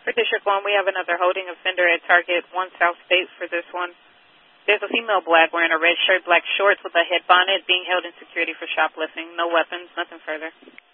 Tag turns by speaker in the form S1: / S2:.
S1: For District 1, we have another holding offender at Target 1 South State for this one. There's a female black wearing a red shirt, black shorts with a head bonnet being held in security for shoplifting. No weapons, nothing further.